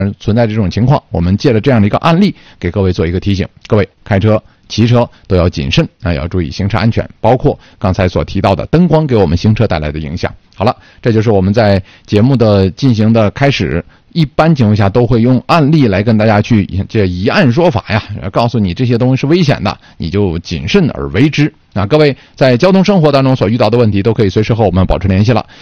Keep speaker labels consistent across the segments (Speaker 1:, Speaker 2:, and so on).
Speaker 1: 存在这种情况，我们借着这样的一个案例给各位做一个提醒，各位开车骑车都要谨慎啊，要注意行车安全，包括刚才所提到的灯光给我们行车带来的影响。好了，这就是我们在节目的进行的开始，一般情况下都会用案例来跟大家去这以案说法呀，告诉你这些东西是危险的，你就谨慎而为之。那各位在交通生活当中所遇到的问题，都可以随时和我们保持联系了。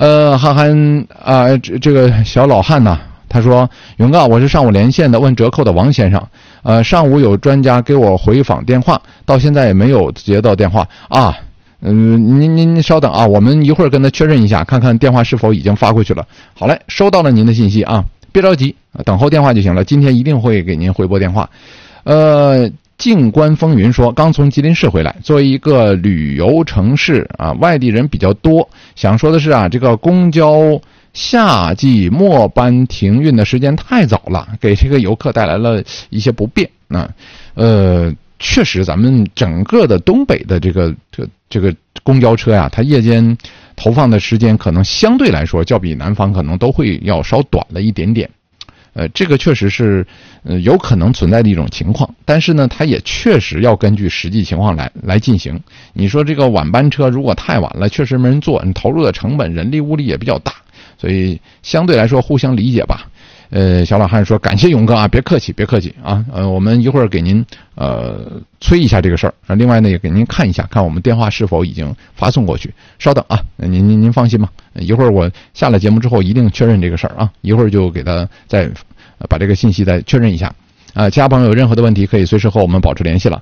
Speaker 1: 这个小老汉呢，他说：“勇哥，我是上午连线的问折扣的王先生。上午有专家给我回访电话，到现在也没有接到电话啊。您稍等啊，我们一会儿跟他确认一下，看看电话是否已经发过去了。好嘞，收到了您的信息啊，别着急，等候电话就行了。今天一定会给您回拨电话。静观风云说，刚从吉林市回来，作为一个旅游城市啊，外地人比较多，想说的是啊，这个公交夏季末班停运的时间太早了，给这个游客带来了一些不便啊。确实，咱们整个的东北的这个公交车呀，它夜间投放的时间可能相对来说，较比南方可能都会要稍短了一点点。这个确实是有可能存在的一种情况，但是呢，它也确实要根据实际情况来进行。你说这个晚班车如果太晚了，确实没人坐，你投入的成本、人力物力也比较大，所以相对来说互相理解吧。小老汉说感谢勇哥啊，别客气啊，我们一会儿给您催一下这个事儿，另外呢也给您看一下，看我们电话是否已经发送过去。稍等啊，您放心吧，一会儿我下了节目之后一定确认这个事儿啊，一会儿就给他再把这个信息再确认一下。其他朋友有任何的问题可以随时和我们保持联系了。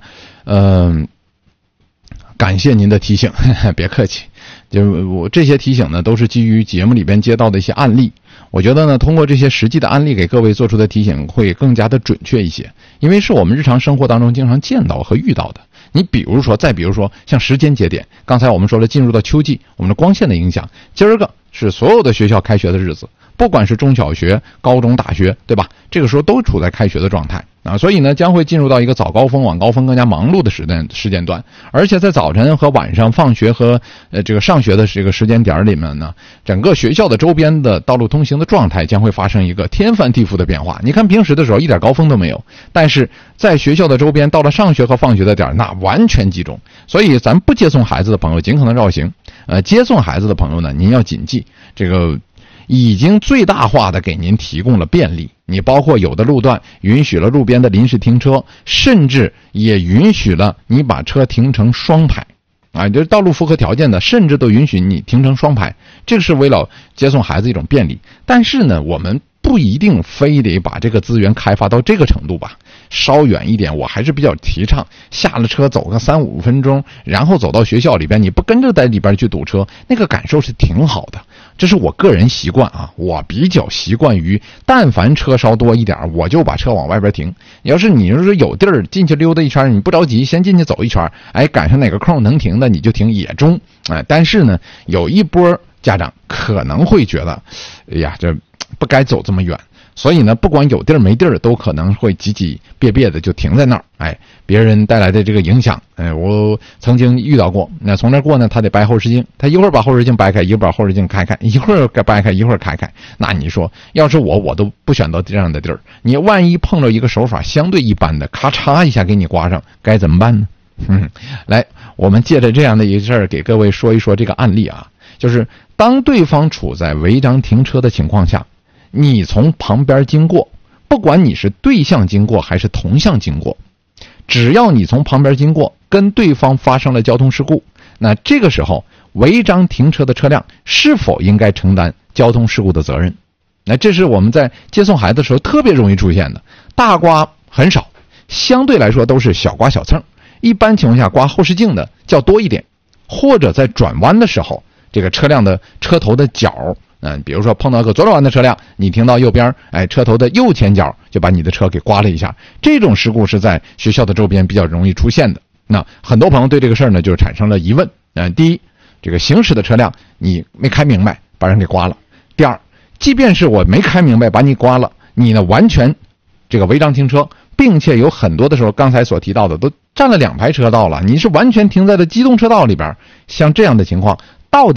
Speaker 1: 感谢您的提醒，别客气。就是我这些提醒呢，都是基于节目里边接到的一些案例。我觉得呢，通过这些实际的案例给各位做出的提醒会更加的准确一些，因为是我们日常生活当中经常见到和遇到的。你比如说，再比如说像时间节点，刚才我们说了，进入到秋季，我们的光线的影响，今儿个是所有的学校开学的日子，不管是中小学、高中、大学，对吧？这个时候都处在开学的状态啊，所以呢，将会进入到一个早高峰、晚高峰更加忙碌的时间段，而且在早晨和晚上放学和这个上学的这个时间点里面呢，整个学校的周边的道路通行的状态将会发生一个天翻地覆的变化。你看平时的时候一点高峰都没有，但是在学校的周边，到了上学和放学的点，那完全集中。所以咱不接送孩子的朋友尽可能绕行，接送孩子的朋友呢，您要谨记这个。已经最大化的给您提供了便利，你包括有的路段允许了路边的临时停车，甚至也允许了你把车停成双排啊，这道路符合条件的，甚至都允许你停成双排，这个是为了接送孩子一种便利。但是呢，我们不一定非得把这个资源开发到这个程度吧，稍远一点，我还是比较提倡下了车走个3-5分钟，然后走到学校里边，你不跟着在里边去堵车，那个感受是挺好的。这是我个人习惯啊，我比较习惯于但凡车稍多一点，我就把车往外边停。要是你说有地儿进去溜达一圈，你不着急，先进去走一圈，赶上哪个空能停的你就停也中。但是呢，有一波家长可能会觉得，哎呀，这不该走这么远。所以呢，不管有地儿没地儿，都可能会挤别的就停在那儿。别人带来的这个影响，我曾经遇到过。那从那过呢，他得掰后视镜，他一会儿把后视镜掰开，一会儿把后视镜开开，一会儿掰开，一会儿开开。那你说，要是我都不选择这样的地儿，你万一碰到一个手法相对一般的，咔嚓一下给你刮上，该怎么办呢？来，我们借着这样的一个事儿，给各位说一说这个案例啊，就是当对方处在违章停车的情况下。你从旁边经过，不管你是对向经过还是同向经过，只要你从旁边经过，跟对方发生了交通事故，那这个时候违章停车的车辆是否应该承担交通事故的责任？那这是我们在接送孩子的时候特别容易出现的，大刮很少，相对来说都是小刮小蹭，一般情况下刮后视镜的较多一点，或者在转弯的时候，这个车辆的车头的角。比如说碰到个左转弯的车辆，你停到右边，车头的右前角就把你的车给刮了一下。这种事故是在学校的周边比较容易出现的。那很多朋友对这个事儿呢就产生了疑问。第一，这个行驶的车辆你没开明白，把人给刮了。第二，即便是我没开明白把你刮了，你呢完全这个违章停车，并且有很多的时候刚才所提到的都占了2排车道了，你是完全停在了机动车道里边。像这样的情况，到底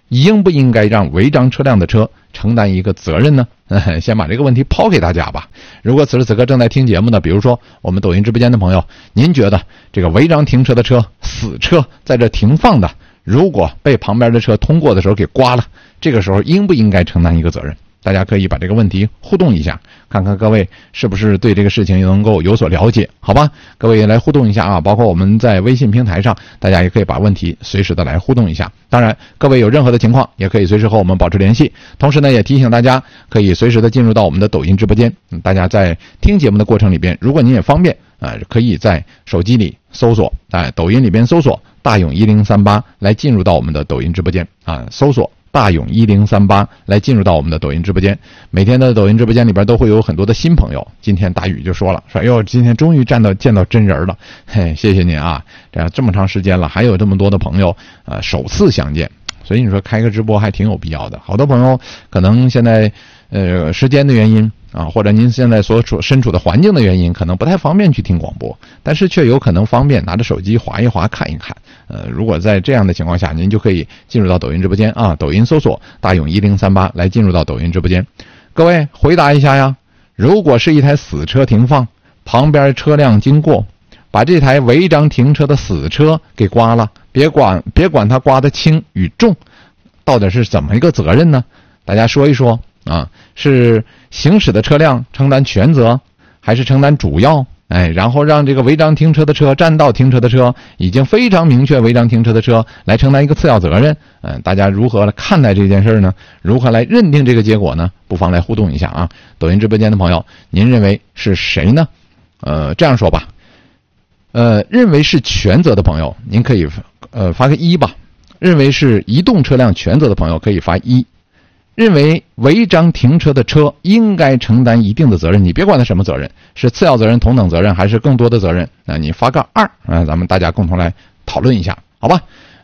Speaker 1: 应不应该让违章车辆的车承担一个责任呢？先把这个问题抛给大家吧。如果此时此刻正在听节目的，比如说我们抖音直播间的朋友，您觉得这个违章停车的车，死车在这停放的，如果被旁边的车通过的时候给刮了，这个时候应不应该承担一个责任？大家可以把这个问题互动一下，看看各位是不是对这个事情能够有所了解，好吧？各位来互动一下啊，包括我们在微信平台上，大家也可以把问题随时的来互动一下。当然，各位有任何的情况，也可以随时和我们保持联系。同时呢，也提醒大家可以随时的进入到我们的抖音直播间。大家在听节目的过程里边，如果您也方便可以在手机里搜索抖音里边搜索大勇1038来进入到我们的抖音直播间搜索大勇1038来进入到我们的抖音直播间。每天的抖音直播间里边都会有很多的新朋友。今天大宇就说了，说哟，今天终于见到真人了，嘿，谢谢您啊！这么长时间了，还有这么多的朋友首次相见，所以你说开个直播还挺有必要的。好多朋友可能现在时间的原因或者您现在身处的环境的原因，可能不太方便去听广播，但是却有可能方便拿着手机划一划看一看。如果在这样的情况下，您就可以进入到抖音直播间抖音搜索大勇1038来进入到抖音直播间。各位回答一下呀，如果是一台死车停放，旁边车辆经过，把这台违章停车的死车给刮了，别管它刮的轻与重，到底是怎么一个责任呢？大家说一说是行驶的车辆承担全责，还是承担主要？然后让这个违章停车的车、占道停车的车，已经非常明确违章停车的车来承担一个次要责任。大家如何来看待这件事呢？如何来认定这个结果呢？不妨来互动一下啊！抖音直播间的朋友，您认为是谁呢？这样说吧，认为是全责的朋友，您可以发个1吧。认为是移动车辆全责的朋友可以发1。认为违章停车的车应该承担一定的责任，你别管它什么责任，是次要责任、同等责任还是更多的责任，你发个2，咱们大家共同来讨论一下，好吧？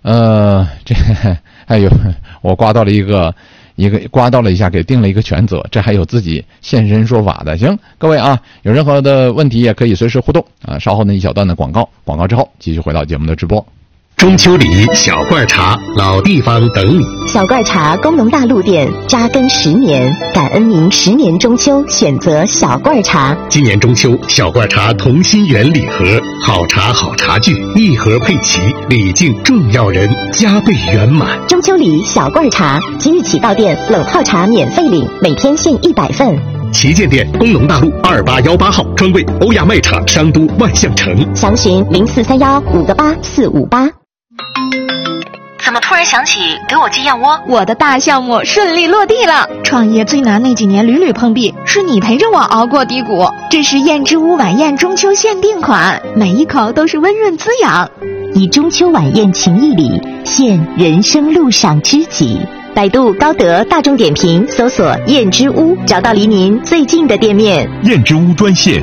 Speaker 1: 我刮到了刮到了一下，给定了一个全责，这还有自己现身说法的。行，各位有任何的问题也可以随时互动稍后呢一小段的广告之后继续回到节目的直播。
Speaker 2: 中秋礼小罐茶，老地方等你。
Speaker 3: 小罐茶工农大陆店扎根10年，感恩您10年中秋选择小罐茶。
Speaker 2: 今年中秋，小罐茶同心圆礼盒，好茶好茶具，一盒配齐，礼敬重要人，加倍圆满。
Speaker 3: 中秋礼小罐茶，即日起到店冷泡茶免费领，每天限100份。
Speaker 2: 旗舰店工农大路2818号，专柜欧亚卖场商都万象城。
Speaker 3: 详询0431588458。
Speaker 4: 怎么突然想起给我寄燕窝？
Speaker 5: 我的大项目顺利落地了，创业最难那几年屡屡碰壁，是你陪着我熬过低谷。这是燕之屋晚宴中秋限定款，每一口都是温润滋养。
Speaker 3: 以中秋晚宴情谊礼，献人生路上知己。百度、高德、大众点评搜索燕之屋，找到离您最近的店面。
Speaker 6: 燕之屋专线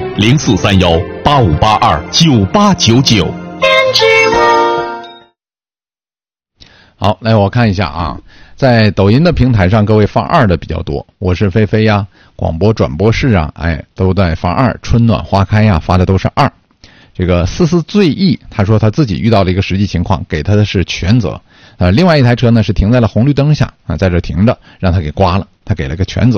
Speaker 6: 043185829899。燕之屋。
Speaker 1: 好，来我看一下在抖音的平台上，各位发2的比较多。我是菲菲呀，广播转播室都在发2。春暖花开呀，发的都是2。这个丝丝醉意，他说他自己遇到了一个实际情况，给他的是全责。另外一台车呢是停在了红绿灯下在这停着，让他给刮了，他给了个全责。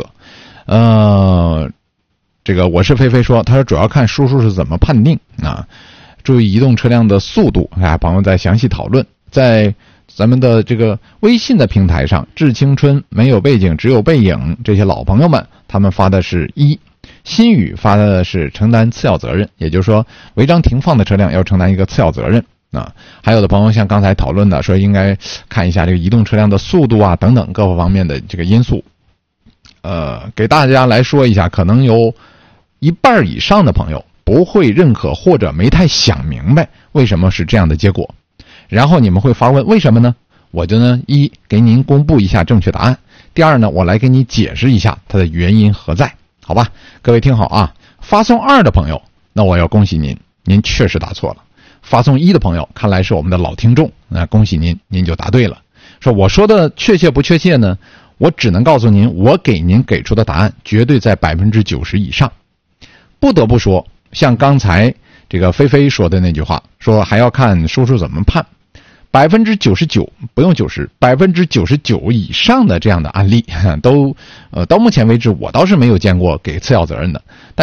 Speaker 1: 这个我是菲菲说，他说主要看叔叔是怎么判定注意移动车辆的速度朋友在详细讨论。在咱们的这个微信的平台上，致青春没有背景只有背影这些老朋友们，他们发的是1。新宇发的是承担次要责任，也就是说违章停放的车辆要承担一个次要责任还有的朋友像刚才讨论的说，应该看一下这个移动车辆的速度等等各个方面的这个因素。给大家来说一下，可能有1半以上的朋友不会认可或者没太想明白为什么是这样的结果，然后你们会发问为什么呢？我就1给您公布一下正确答案，第2呢，我来给你解释一下它的原因何在，好吧？各位听好发送2的朋友，那我要恭喜您，您确实答错了。发送1的朋友，看来是我们的老听众，那恭喜您，您就答对了。说我说的确切不确切呢？我只能告诉您，我给您给出的答案绝对在90%以上。不得不说，像刚才这个菲菲说的那句话，说还要看叔叔怎么判。 99%不用90%，99%以上的这样的案例都到目前为止我倒是没有见过给次要责任的。但